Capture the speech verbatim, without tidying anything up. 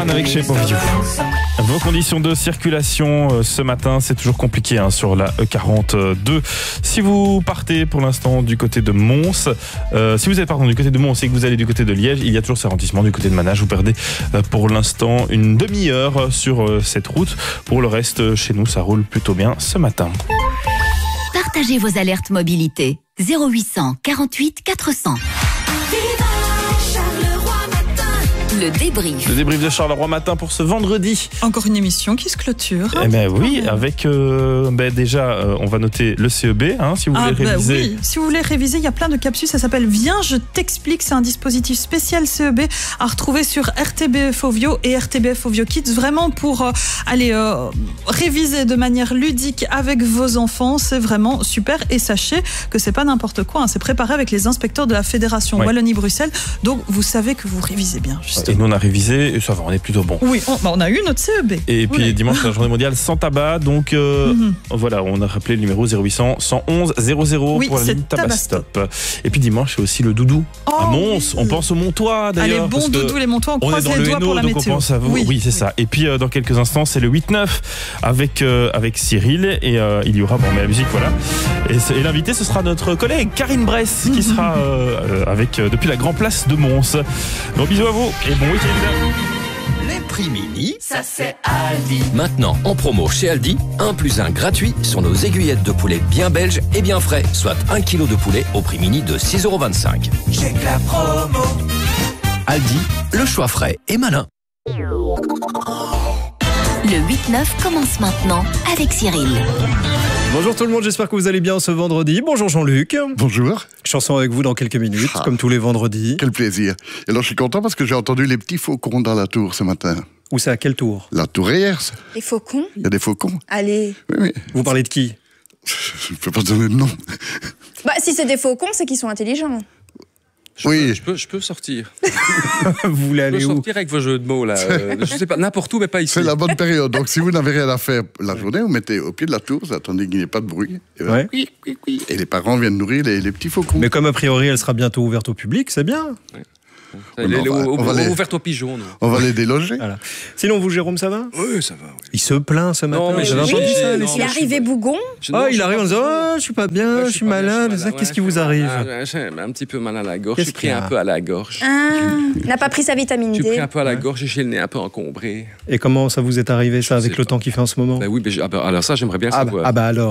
One avec Shape of You. Vos conditions de circulation euh, ce matin, c'est toujours compliqué hein, sur la E quarante-deux. Si vous partez pour l'instant du côté de Mons, euh, si vous êtes pardon, du côté de Mons et que vous allez du côté de Liège, il y a toujours ce ralentissement du côté de Manage. Vous perdez euh, pour l'instant une demi-heure sur euh, cette route. Pour le reste, euh, chez nous, ça roule plutôt bien ce matin. Partagez vos alertes mobilité. zéro huit cent quarante-huit quatre cents. Le débrief. Le débrief de Charleroi Matin pour ce vendredi. Encore une émission qui se clôture. Eh ben oui, avec euh, ben déjà, euh, on va noter le C E B, hein, si vous ah voulez bah réviser. Oui. Si vous voulez réviser, il y a plein de capsules. Ça s'appelle Viens, je t'explique. C'est un dispositif spécial C E B à retrouver sur R T B F Ovio et R T B F Ovio Kids. Vraiment pour euh, aller euh, réviser de manière ludique avec vos enfants. C'est vraiment super. Et sachez que c'est pas n'importe quoi. Hein. C'est préparé avec les inspecteurs de la Fédération ouais. Wallonie-Bruxelles. Donc vous savez que vous révisez bien. Justement. Et nous on a révisé et ça va, on est plutôt bon. Oui, on, bah on a eu notre C E B. Et puis oui. Dimanche, c'est la journée mondiale sans tabac. Donc euh, mm-hmm. voilà, on a rappelé le numéro zéro huit cent cent onze zéro zéro oui, pour la ligne Tabac Stop. Et puis dimanche, c'est aussi le doudou. Oh, à Mons, oui. On pense au Montois d'ailleurs. Ah, les bons doudous, les Montois, on, on croise les doigts Hainaut, pour la donc météo. On pense à vous. Oui, oui c'est oui. ça. Et puis euh, dans quelques instants, c'est le huit neuf avec, euh, avec Cyril. Et euh, il y aura, bon, mais la musique, voilà. Et, et l'invité, ce sera notre collègue Karine Bress, qui mm-hmm. sera euh, avec, euh, depuis la Grand Place de Mons. Donc bisous à vous et bon week-end. Les prix mini, ça c'est Aldi. Maintenant, en promo chez Aldi, un plus un gratuit sur nos aiguillettes de poulet bien belges et bien frais, soit un kilo de poulet au prix mini de six euros vingt-cinq. J'ai que la promo. Aldi, le choix frais et malin. Le huit neuf commence maintenant avec Cyril. Bonjour tout le monde, j'espère que vous allez bien ce vendredi. Bonjour Jean-Luc. Bonjour. Chanson avec vous dans quelques minutes, ah, comme tous les vendredis. Quel plaisir. Et alors je suis content parce que j'ai entendu les petits faucons dans la tour ce matin. Où c'est, à quelle tour? La tourrière. Les faucons? Il y a des faucons. Allez. Oui, oui. Vous parlez de qui? Je ne peux pas donner de nom. Bah si c'est des faucons, c'est qu'ils sont intelligents. Je oui. Peux, je, peux, je peux sortir. Vous voulez aller où? Je peux sortir avec vos jeux de mots là. Euh, je sais pas, n'importe où, mais pas ici. C'est la bonne période. Donc si vous n'avez rien à faire la journée, vous mettez au pied de la tour, vous attendez qu'il n'y ait pas de bruit. Et, ouais. oui, oui, oui. Et les parents viennent nourrir les, les petits faucons. Mais comme a priori elle sera bientôt ouverte au public, c'est bien. Ouais. Elle est ouverte aux pigeons. Nous. On va les déloger. Voilà. Sinon, vous, Jérôme, ça va? Oui, ça va. Oui. Il se plaint ce matin. Non, mais j'avais oui, entendu ça. Il est arrivé bougon. Oh, il arrive en disant oh, je suis pas bien, ouais, je suis malade. Ouais, Qu'est-ce ouais, qui vous arrive? J'ai un petit peu mal à la gorge. J'ai pris un peu à la gorge. Ah, il n'a pas pris sa vitamine D. J'ai pris un peu à la gorge et j'ai le nez un peu encombré. Et comment ça vous est arrivé, ça, avec le temps qu'il fait en ce moment? Bah oui, bah, alors ça, j'aimerais bien ah savoir. Bah, ah bah alors.